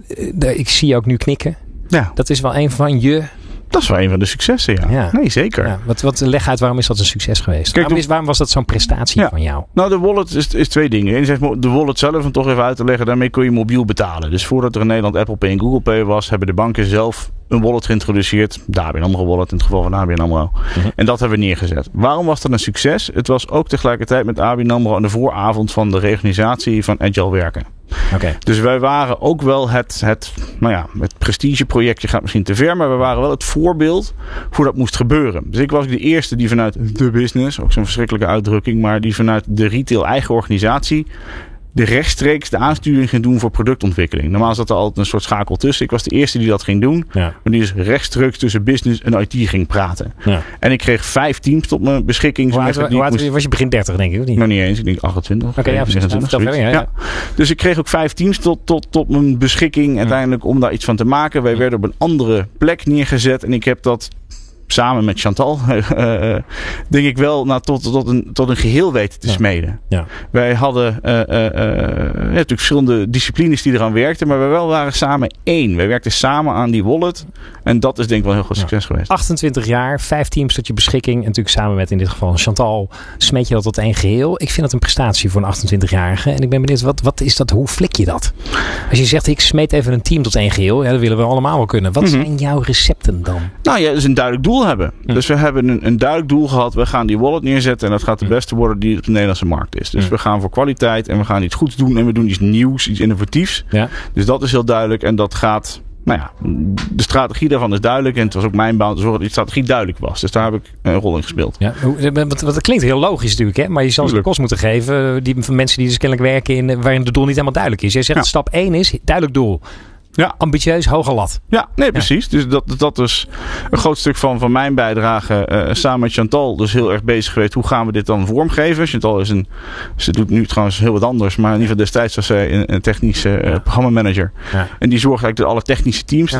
Ik zie je ook nu knikken. Ja. Dat is wel een van je... Dat is wel een van de successen, ja. Nee, zeker. Ja. Leg uit, waarom is dat een succes geweest? Kijk, waarom was dat zo'n prestatie van jou? Nou, de wallet is twee dingen. Enerzijds de wallet zelf, om toch even uit te leggen, daarmee kun je mobiel betalen. Dus voordat er in Nederland Apple Pay en Google Pay was, hebben de banken zelf een wallet geïntroduceerd. De ABN AMRO wallet, in het geval van ABN AMRO. En dat hebben we neergezet. Waarom was dat een succes? Het was ook tegelijkertijd met ABN AMRO aan de vooravond van de reorganisatie van Agile werken. Okay. Dus wij waren ook wel het prestigeprojectje gaat misschien te ver, maar we waren wel het voorbeeld hoe dat moest gebeuren. Dus ik was de eerste die vanuit de business, ook zo'n verschrikkelijke uitdrukking, maar die vanuit de retail eigen organisatie de rechtstreeks de aansturing ging doen voor productontwikkeling. Normaal zat er altijd een soort schakel tussen. Ik was de eerste die dat ging doen. Ja. Maar die dus rechtstreeks tussen business en IT ging praten. Ja. En ik kreeg 5 teams tot mijn beschikking. Hoe oud was je? Begin 30 denk ik, of niet? Nog niet eens. Ik denk 28. Oké, ja, precies. Dus ik kreeg ook 5 teams tot mijn beschikking uiteindelijk om daar iets van te maken. Wij werden op een andere plek neergezet. En ik heb dat samen met Chantal, denk ik wel tot een geheel weten te smeden. Ja. Wij hadden natuurlijk verschillende disciplines die eraan werkten, maar wij waren samen één. Wij werkten samen aan die wallet en dat is denk ik wel een heel goed succes geweest. 28 jaar, 5 teams tot je beschikking en natuurlijk samen met in dit geval Chantal smeet je dat tot één geheel. Ik vind dat een prestatie voor een 28-jarige en ik ben benieuwd, wat is dat, hoe flik je dat? Als je zegt, ik smeet even een team tot één geheel, dat willen we allemaal wel kunnen. Wat zijn jouw recepten dan? Nou ja, dat is een duidelijk doel hebben. Dus we hebben een duidelijk doel gehad. We gaan die wallet neerzetten en dat gaat de beste worden die op de Nederlandse markt is. Dus we gaan voor kwaliteit en we gaan iets goeds doen en we doen iets nieuws, iets innovatiefs. Ja. Dus dat is heel duidelijk en dat gaat... Nou ja, de strategie daarvan is duidelijk. En het was ook mijn baan te zorgen dat die strategie duidelijk was. Dus daar heb ik een rol in gespeeld. Ja, dat klinkt heel logisch natuurlijk. Hè? Maar je zal ze de kost moeten geven. Van mensen die dus kennelijk werken waarin het doel niet helemaal duidelijk is. Jij zegt stap 1 is duidelijk doel. Ja. Ambitieus, hoge lat. Ja, nee, precies. Dus dat is een groot stuk van mijn bijdrage. Samen met Chantal dus heel erg bezig geweest. Hoe gaan we dit dan vormgeven? Chantal is ze doet nu trouwens heel wat anders. Maar in ieder geval destijds was zij een technische programmamanager. Ja. En die zorgde eigenlijk dat alle technische teams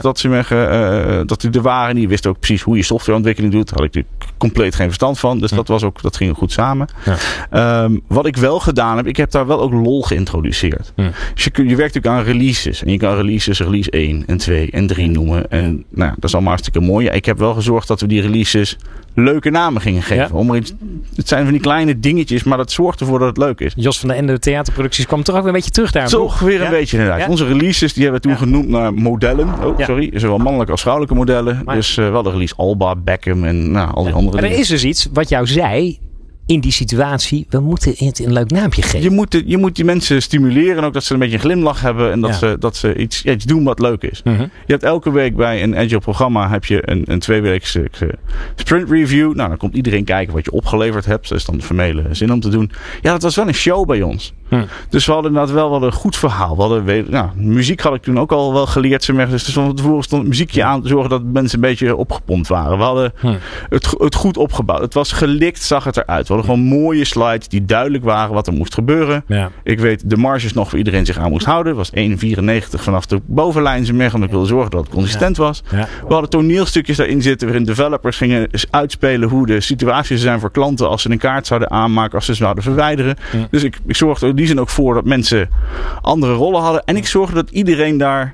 dat die er waren. Die wist ook precies hoe je softwareontwikkeling doet. Daar had ik natuurlijk compleet geen verstand van. Dus dat ging goed samen. Ja. Wat ik wel gedaan heb, ik heb daar wel ook lol geïntroduceerd. Ja. Dus je werkt natuurlijk aan releases. En je kan release 1 en 2 en 3 noemen. En dat is allemaal hartstikke mooi. Ja, ik heb wel gezorgd dat we die releases leuke namen gingen geven. Ja. Het zijn van die kleine dingetjes, maar dat zorgt ervoor dat het leuk is. Jos van der Ende, de theaterproducties, kwam toch ook een beetje terug daar. Toch weer een beetje inderdaad. Ja? Onze releases die hebben we toen genoemd naar modellen. Zowel mannelijke als vrouwelijke modellen. Maar dus wel de release Alba, Beckham en al die andere dingen. Er is dus iets wat jou zei in die situatie, we moeten het een leuk naampje geven. Je moet die mensen stimuleren en ook dat ze een beetje een glimlach hebben en dat ze iets doen wat leuk is. Je hebt elke week bij een Agile programma heb je een 2-weekse sprint review. Nou, dan komt iedereen kijken wat je opgeleverd hebt. Dat is dan de formele zin om te doen. Ja, dat was wel een show bij ons. Dus we hadden inderdaad wel een goed verhaal. Muziek had ik toen ook al wel geleerd. Dus van tevoren stond muziekje aan te zorgen dat mensen een beetje opgepompt waren. We hadden het goed opgebouwd. Het was gelikt, zag het eruit. We hadden gewoon mooie slides die duidelijk waren wat er moest gebeuren. Ja. Ik weet de marges nog waar iedereen zich aan moest houden. Het was 1,94 vanaf de bovenlijn. Omdat ik wilde zorgen dat het consistent was. Ja. We hadden toneelstukjes daarin zitten waarin developers gingen uitspelen hoe de situaties zijn voor klanten als ze een kaart zouden aanmaken, als ze zouden verwijderen. Dus ik zorgde in die zin ook voor dat mensen andere rollen hadden. En ik zorgde dat iedereen daar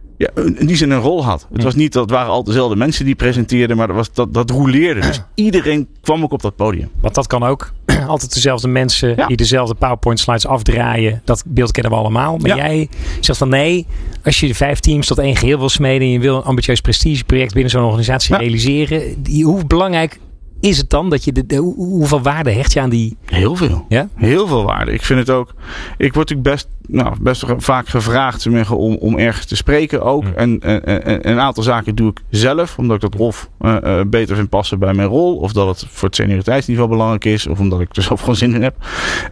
in die zin een rol had. Het was niet, dat waren altijd dezelfde mensen die presenteerden, maar dat rouleerde. Dus iedereen kwam ook op dat podium. Want dat kan ook. Altijd dezelfde mensen die dezelfde PowerPoint slides afdraaien. Dat beeld kennen we allemaal. Maar jij zegt van nee, als je de 5 teams tot één geheel wil smeden en je wil een ambitieus prestigeproject binnen zo'n organisatie realiseren. Hoe belangrijk is het dan dat je hoeveel waarde hecht je aan die? Heel veel. Ja? Heel veel waarde. Ik vind het ook. Ik word natuurlijk best vaak gevraagd om ergens te spreken ook. En een aantal zaken doe ik zelf, omdat ik dat of beter vind passen bij mijn rol, of dat het voor het senioriteitsniveau belangrijk is, of omdat ik er zelf gewoon zin in heb.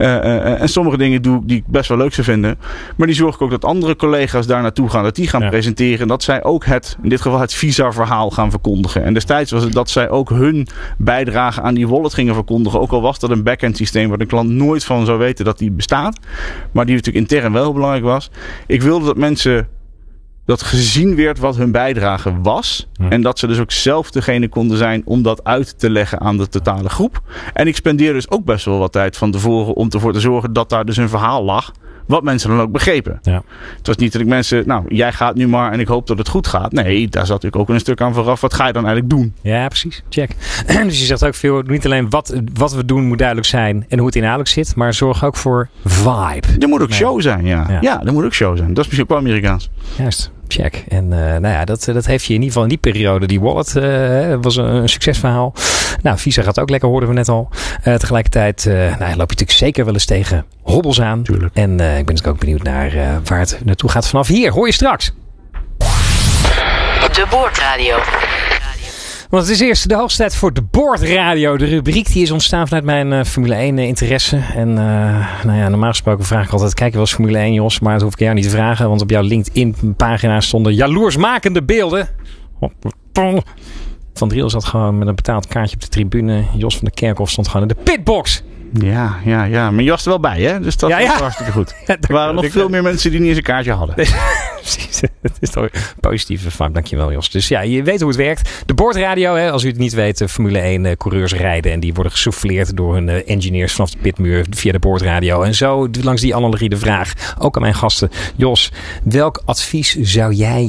En sommige dingen doe ik die ik best wel leuk zou vinden. Maar die zorg ik ook dat andere collega's daar naartoe gaan, dat die gaan presenteren, dat zij ook in dit geval het Visa-verhaal gaan verkondigen. En destijds was het dat zij ook hun bijdrage bijdrage aan die wallet gingen verkondigen. Ook al was dat een backend systeem waar de klant nooit van zou weten dat die bestaat. Maar die natuurlijk intern wel belangrijk was. Ik wilde dat mensen dat gezien werd wat hun bijdrage was. Ja. En dat ze dus ook zelf degene konden zijn om dat uit te leggen aan de totale groep. En ik spendeerde dus ook best wel wat tijd van tevoren om ervoor te zorgen dat daar dus een verhaal lag. Wat mensen dan ook begrepen. Ja. Het was niet dat ik mensen, jij gaat nu maar en ik hoop dat het goed gaat. Nee, daar zat natuurlijk ook een stuk aan vooraf. Wat ga je dan eigenlijk doen? Ja, precies. Check. Dus je zegt ook veel, niet alleen wat we doen moet duidelijk zijn en hoe het inhoudelijk zit, maar zorg ook voor vibe. Er moet ook show zijn, ja. Ja, er moet ook show zijn. Dat is misschien ook wel Amerikaans. Juist. Check. En dat heeft je in ieder geval in die periode. Die wallet was een succesverhaal. Visa gaat ook lekker, hoorden we net al. Tegelijkertijd loop je natuurlijk zeker wel eens tegen hobbels aan. Tuurlijk. En ik ben natuurlijk ook benieuwd naar waar het naartoe gaat vanaf hier. Hoor je straks. De Boordradio. Want het is eerst de hoogste voor de Boordradio. De rubriek die is ontstaan vanuit mijn Formule 1 interesse. En normaal gesproken vraag ik altijd, kijk je wel eens Formule 1, Jos? Maar dat hoef ik jou niet te vragen. Want op jouw LinkedIn pagina stonden jaloersmakende beelden. Van Driel zat gewoon met een betaald kaartje op de tribune. Jos van der Kerkhof stond gewoon in de pitbox. Ja. Maar je was er wel bij, hè? Dus dat was hartstikke goed. Er waren nog veel meer mensen die niet eens een kaartje hadden. Precies. Het is toch een positieve vibe. Dankjewel, Jos. Dus ja, je weet hoe het werkt. De Boordradio, als u het niet weet, Formule 1 coureurs rijden. En die worden gesouffleerd door hun engineers vanaf de pitmuur via de Boordradio. En zo langs die analogie de vraag, ook aan mijn gasten. Jos, welk advies zou jij